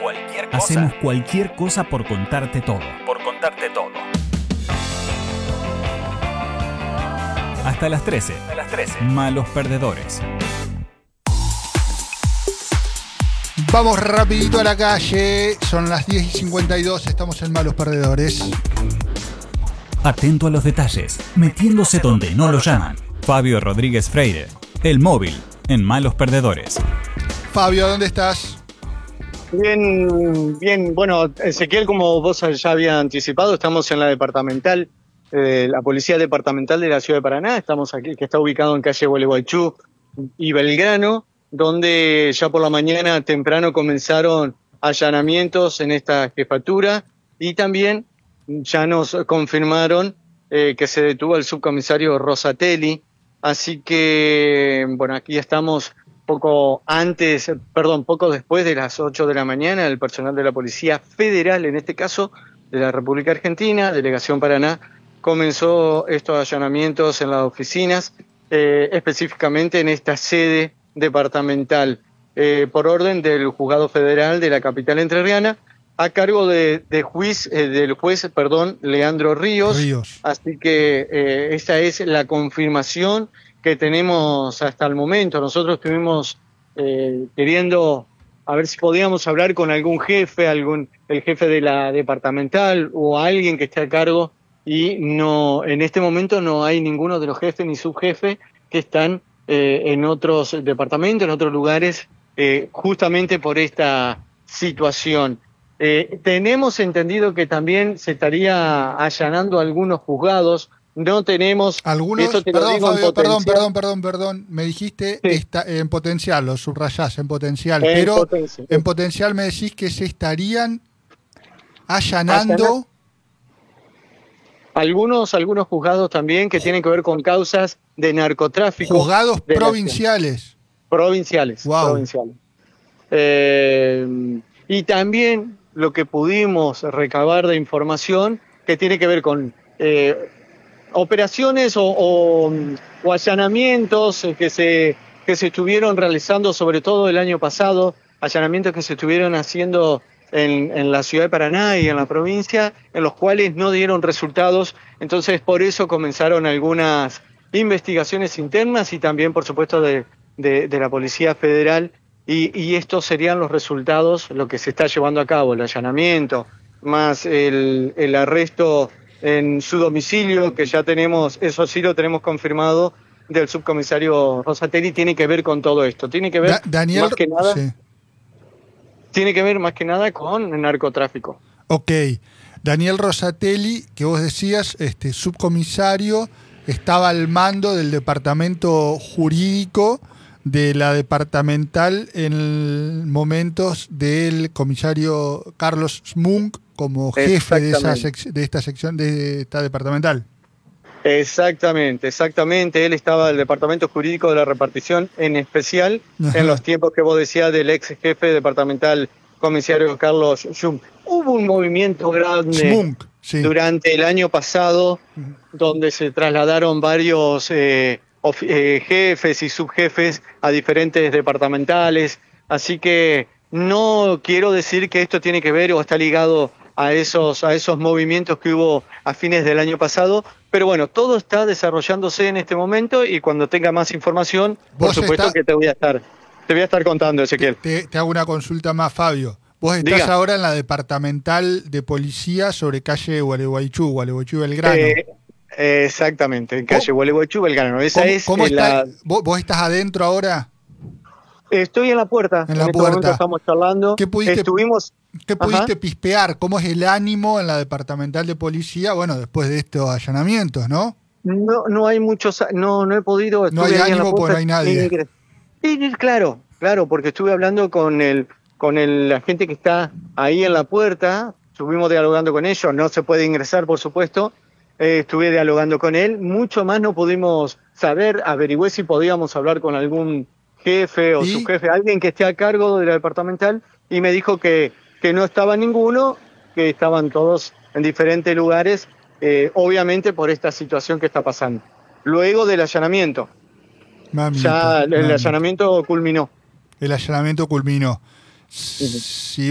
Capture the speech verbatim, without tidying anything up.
cualquier cosa. Hacemos cualquier cosa por contarte todo. Por contarte todo. Hasta las trece. A las trece. Malos perdedores. Vamos rapidito a la calle. Son las diez y cincuenta y dos. Estamos en Malos Perdedores. Atento a los detalles, metiéndose donde no lo llaman. Fabio Rodríguez Freire, El Móvil, en Malos Perdedores. Fabio, ¿dónde estás? Bien, bien. Bueno, Ezequiel, como vos ya había anticipado, estamos en la departamental, eh, la Policía Departamental de la Ciudad de Paraná. Estamos aquí, que está ubicado en calle Gualeguaychú y Belgrano, donde ya por la mañana temprano comenzaron allanamientos en esta jefatura y también ya nos confirmaron eh, que se detuvo al subcomisario Rosatelli. Así que, bueno, aquí estamos poco antes, perdón, poco después de las ocho de la mañana. El personal de la Policía Federal, en este caso de la República Argentina, Delegación Paraná, comenzó estos allanamientos en las oficinas, eh, específicamente en esta sede departamental, eh, por orden del Juzgado Federal de la capital entrerriana, a cargo de, de juez, eh, del juez, perdón, Leandro Ríos. Ríos. Así que eh, esta es la confirmación que tenemos hasta el momento. Nosotros estuvimos eh, queriendo a ver si podíamos hablar con algún jefe, algún el jefe de la departamental o alguien que esté a cargo, y no, en este momento no hay ninguno de los jefes ni subjefes que están eh, en otros departamentos, en otros lugares, eh, justamente por esta situación. Eh, tenemos entendido que también se estaría allanando algunos juzgados. No tenemos... Algunos, esto te lo perdón, digo en Fabio, perdón, potencial. perdón, perdón, perdón. Me dijiste Sí. esta, en potencial, lo subrayás, en potencial. En pero potencial. en potencial me decís que se estarían allanando. Allanar- Algunos, algunos juzgados también que tienen que ver con causas de narcotráfico. Juzgados de la- provinciales. Provinciales. Wow. provinciales. Eh, y también lo que pudimos recabar de información que tiene que ver con eh, operaciones o, o, o allanamientos que se, que se estuvieron realizando, sobre todo el año pasado, allanamientos que se estuvieron haciendo en, en la ciudad de Paraná y en la provincia, en los cuales no dieron resultados. Entonces, por eso comenzaron algunas investigaciones internas y también, por supuesto, de, de, de la Policía Federal. Y, y estos serían los resultados, lo que se está llevando a cabo, el allanamiento, más el, el arresto en su domicilio, que ya tenemos, eso sí lo tenemos confirmado, del subcomisario Rosatelli. Tiene que ver con todo esto, tiene que ver Da- Daniel, más que nada, sí. tiene que ver más que nada con el narcotráfico. Ok. Daniel Rosatelli, que vos decías, este subcomisario, estaba al mando del departamento jurídico de la departamental en momentos del comisario Carlos Smunk como jefe de, esa sec- de esta sección de esta departamental. Exactamente, exactamente. Él estaba del departamento jurídico de la repartición, en especial Ajá. en los tiempos que vos decías del ex jefe departamental, comisario Carlos Schum. Hubo un movimiento grande Smunk, sí. durante el año pasado, donde se trasladaron varios eh, of- eh, jefes y subjefes a diferentes departamentales. Así que no quiero decir que esto tiene que ver o está ligado a esos, a esos movimientos que hubo a fines del año pasado. Pero bueno, todo está desarrollándose en este momento y cuando tenga más información, por Vos supuesto está- que te voy a estar, te voy a estar contando, Ezequiel. Te, te hago una consulta más, Fabio. Vos estás Diga. ahora en la departamental de policía sobre calle Gualeguaychú, Gualeguaychú Belgrano. Eh, exactamente, en calle ¿Cómo- Gualeguaychú, Belgrano. Esa ¿Cómo, es cómo eh, está? la... ¿Vos, vos estás adentro ahora? Estoy en la puerta. En la este puerta. momento estamos charlando. ¿Qué pudiste- Estuvimos... ¿Qué pudiste Ajá. pispear? ¿Cómo es el ánimo en la departamental de policía? Bueno, después de estos allanamientos, ¿no? No, no hay muchos, no, no he podido. No estuve hay ahí en la ánimo porque puerta, no hay nadie. ingres- Sí, sí, claro, claro, porque estuve hablando con el, con el, la gente que está ahí en la puerta, estuvimos dialogando con ellos, no se puede ingresar, por supuesto, eh, estuve dialogando con él, mucho más no pudimos saber, averigüé si podíamos hablar con algún jefe o ¿Y? subjefe, alguien que esté a cargo de la departamental, y me dijo que, que no estaba ninguno, que estaban todos en diferentes lugares, eh, obviamente por esta situación que está pasando. Luego del allanamiento, Mamita, ya el mamita. allanamiento culminó. El allanamiento culminó. Si